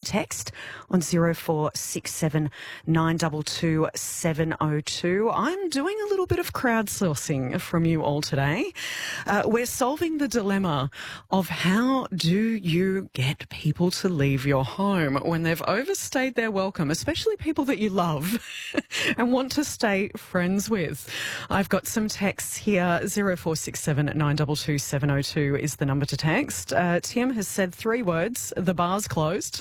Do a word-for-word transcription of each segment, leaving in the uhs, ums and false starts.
text on zero four six seven nine two two seven zero two. I'm doing a little bit of crowdsourcing from you all today. Uh, we're solving the dilemma of how do you get people to leave your home when they've overstayed their welcome, especially people that you love and want to stay friends with. I've got some texts here. zero four six seven nine two two seven zero two is the number to text. Uh, Tim has said three words, the bar's closed.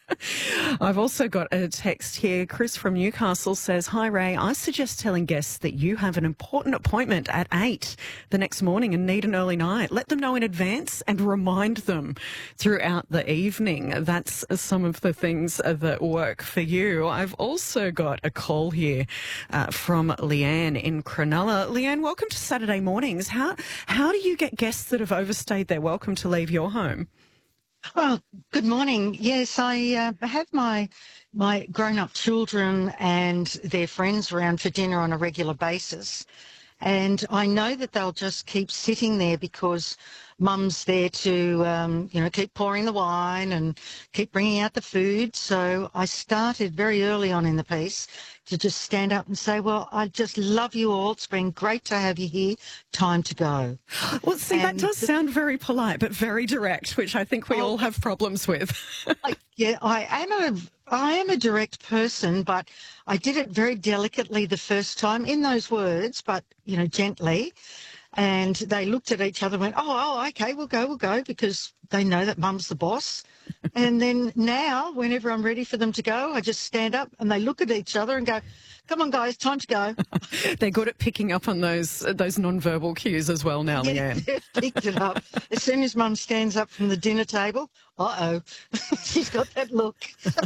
I've also got a text here. Chris from Newcastle says, "Hi Ray, I suggest telling guests that you have an important appointment at eight the next morning and need an early night. Let them know in advance and remind them throughout the evening." That's some of the things that work for you. I've also got a call here uh, from Leanne in Cronulla. Leanne, welcome to Saturday Mornings. How, how do you get guests that have overstayed their welcome to leave your home? Well, good morning. Yes, I uh, have my my grown-up children and their friends around for dinner on a regular basis, and I know that they'll just keep sitting there because Mum's there to, um, you know, keep pouring the wine and keep bringing out the food. So I started very early on in the piece to just stand up and say, well, I just love you all. It's been great to have you here. Time to go. Well, see, and that does the, sound very polite, but very direct, which I think we oh, all have problems with. I, yeah, I am a, I am a direct person, but I did it very delicately the first time in those words, but, you know, gently. And they looked at each other and went, oh, oh, okay, we'll go, we'll go, because they know that Mum's the boss. And then now, whenever I'm ready for them to go, I just stand up and they look at each other and go, come on, guys, time to go. They're good at picking up on those those non-verbal cues as well now, yeah, Leanne. They've picked it up. As soon as Mum stands up from the dinner table, uh-oh, she's got that look.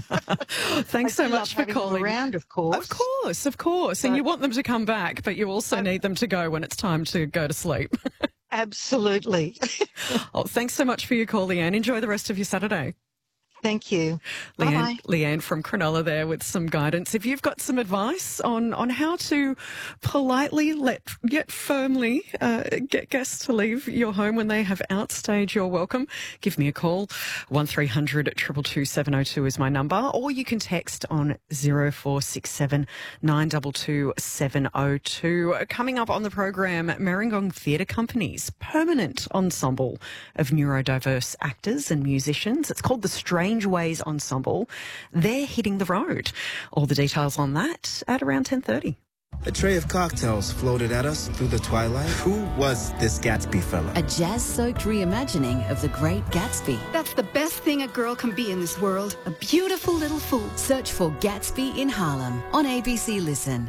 Thanks so much for calling. Around, of course. Of course, of course. But, and you want them to come back, but you also um, need them to go when it's time to go to sleep. Absolutely. Oh, thanks so much for your call, Leanne. Enjoy the rest of your Saturday. Thank you. Leanne, Bye-bye. Leanne from Cronulla there with some guidance. If you've got some advice on, on how to politely let yet firmly uh, get guests to leave your home when they have outstayed your welcome, give me a call. one three hundred two two two seven zero two is my number, or you can text on zero four six seven nine two two seven zero two. Coming up on the program, Marangong Theatre Company's permanent ensemble of neurodiverse actors and musicians. It's called the Strange Ways Ensemble. They're hitting the road. All the details on that at around ten thirty. A tray of cocktails floated at us through the twilight. Who was this Gatsby fella? A jazz-soaked reimagining of The Great Gatsby. That's the best thing a girl can be in this world. A beautiful little fool. Search for Gatsby in Harlem on A B C Listen.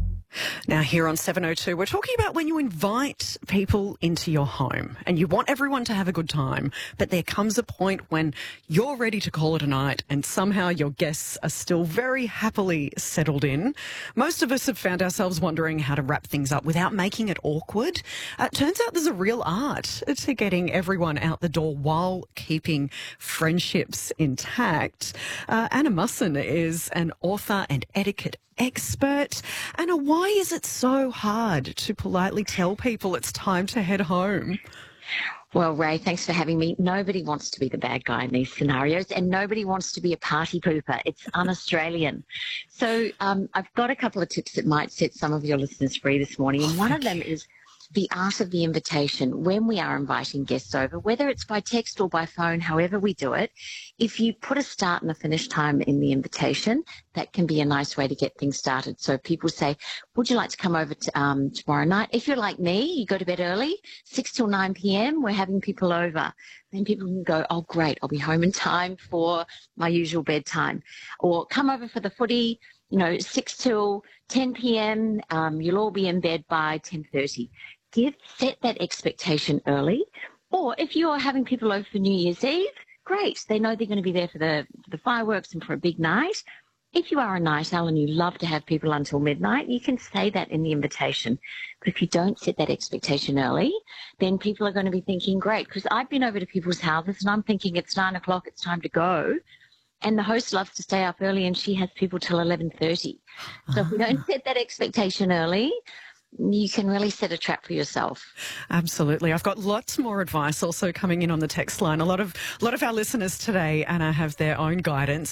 Now here on seven oh two, we're talking about when you invite people into your home and you want everyone to have a good time, but there comes a point when you're ready to call it a night and somehow your guests are still very happily settled in. Most of us have found ourselves wondering how to wrap things up without making it awkward. Uh, it turns out there's a real art to getting everyone out the door while keeping friendships intact. Uh, Anna Musson is an author and etiquette expert. Anna, why is it so hard to politely tell people it's time to head home? Well, Ray, thanks for having me. Nobody wants to be the bad guy in these scenarios, and nobody wants to be a party pooper. It's un-Australian. So um, I've got a couple of tips that might set some of your listeners free this morning, and one of them is the art of the invitation. When we are inviting guests over, whether it's by text or by phone, however we do it, if you put a start and a finish time in the invitation, that can be a nice way to get things started. So people say, would you like to come over to, um, tomorrow night? If you're like me, you go to bed early, six till nine p.m., we're having people over. Then people can go, oh, great, I'll be home in time for my usual bedtime. Or come over for the footy, you know, six till ten p.m., um, you'll all be in bed by ten thirty. Give, set that expectation early. Or if you're having people over for New Year's Eve, great. They know they're going to be there for the, for the fireworks and for a big night. If you are a night owl and you love to have people until midnight, you can say that in the invitation. But if you don't set that expectation early, then people are going to be thinking, great, because I've been over to people's houses and I'm thinking it's nine o'clock, it's time to go. And the host loves to stay up early and she has people till eleven thirty. So if we don't set that expectation early, you can really set a trap for yourself. Absolutely. I've got lots more advice also coming in on the text line. A lot of, a lot of our listeners today, Anna, have their own guidance.